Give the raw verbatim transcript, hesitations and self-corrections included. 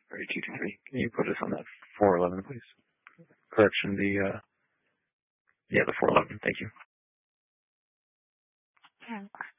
Or two two three. Can you put us on that four eleven, please? Correction, the, uh, yeah, the four eleven. Thank you.